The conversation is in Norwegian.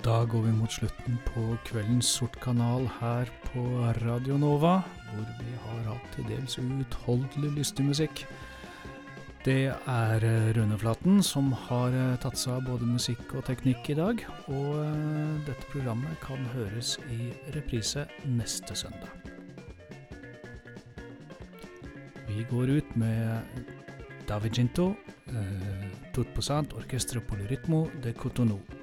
Da går vi mot slutten på kveldens sortkanal her på Radio Nova, hvor vi har hatt til dels utholdelig lystig musikk. Det Rune Flaten som har tatt seg av både musikk og teknikk i dag, og dette programmet kan høres i reprise neste søndag. Vi går ut med David Ginto, Tout Posant Orchestre Polyrythmo de Cotonou.